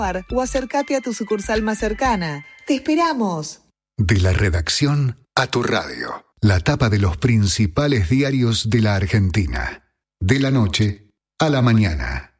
o acércate a tu sucursal más cercana. ¡Te esperamos! De la redacción a tu radio. La tapa de los principales diarios de la Argentina. De la noche a la mañana.